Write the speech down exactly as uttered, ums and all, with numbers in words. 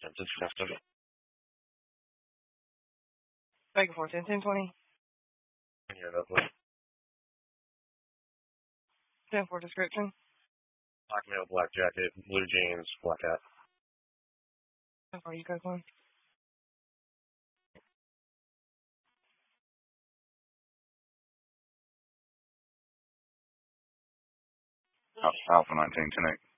attempted theft of it. Baker four ten, ten twenty. Yeah, that was ten four description. black male, black jacket, blue jeans, black hat. ten four, you guys one. Alpha nineteen, ten eight.